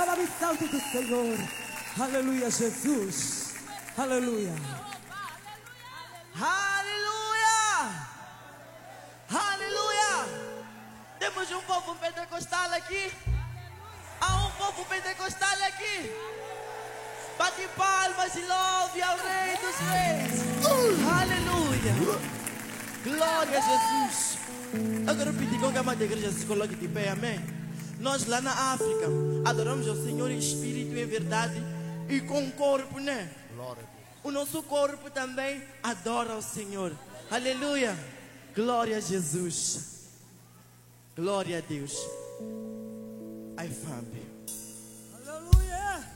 nome santo do Senhor. Aleluia, Jesus. Aleluia. Aleluia! Aleluia! Temos um povo pentecostal aqui. Há um povo pentecostal aqui. Bate palmas e louve ao Rei dos Reis. Aleluia! Glória a Jesus. Eu quero pedir com que a mãe da igreja se coloque de pé, amém? Nós lá na África adoramos ao Senhor em espírito e em verdade e com corpo, né? O nosso corpo também adora ao Senhor. Aleluia! Glória a Jesus. Glória a Deus. Ai, família.